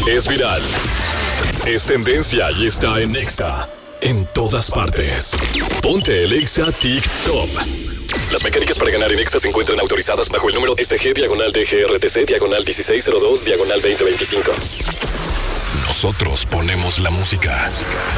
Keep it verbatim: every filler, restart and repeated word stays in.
Es viral, es tendencia y está en Exa. En todas partes. Ponte el Exa TikTok. Las mecánicas para ganar en Exa se encuentran autorizadas bajo el número S G diagonal D G R T C diagonal dieciséis cero dos diagonal veinte veinticinco. Nosotros ponemos la música.